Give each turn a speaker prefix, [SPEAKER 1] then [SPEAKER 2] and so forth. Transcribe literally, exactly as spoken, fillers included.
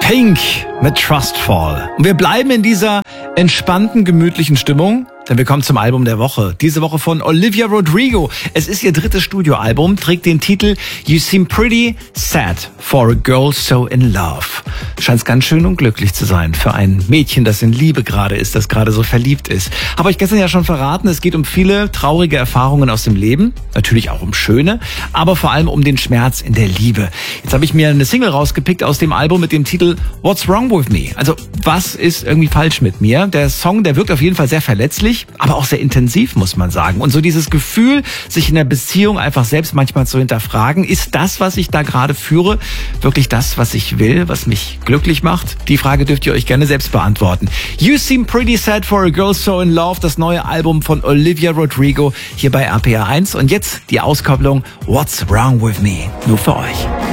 [SPEAKER 1] Pink mit Trustfall. Und wir bleiben in dieser entspannten, gemütlichen Stimmung, denn wir kommen zum Album der Woche. Diese Woche von Olivia Rodrigo. Es ist ihr drittes Studioalbum, trägt den Titel You Seem Pretty Sad for a Girl So in Love. Scheint ganz schön unglücklich zu sein für ein Mädchen, das in Liebe gerade ist, das gerade so verliebt ist. Habe ich gestern ja schon verraten, es geht um viele traurige Erfahrungen aus dem Leben. Natürlich auch um schöne, aber vor allem um den Schmerz in der Liebe. Jetzt habe ich mir eine Single rausgepickt aus dem Album mit dem Titel What's Wrong With Me? Also, was ist irgendwie falsch mit mir? Der Song, der wirkt auf jeden Fall sehr verletzlich, aber auch sehr intensiv, muss man sagen. Und so dieses Gefühl, sich in der Beziehung einfach selbst manchmal zu hinterfragen, ist das, was ich da gerade führe, wirklich das, was ich will, was mich glücklich macht? Die Frage dürft ihr euch gerne selbst beantworten. You Seem Pretty Sad for a Girl So in Love, das neue Album von Olivia Rodrigo hier bei R P R eins. Und jetzt die Auskopplung What's Wrong With Me? Nur für euch.